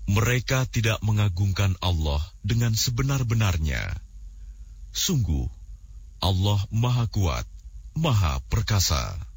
Mereka tidak mengagungkan Allah dengan sebenar-benarnya. Sungguh, Allah Maha Kuat, Maha Perkasa.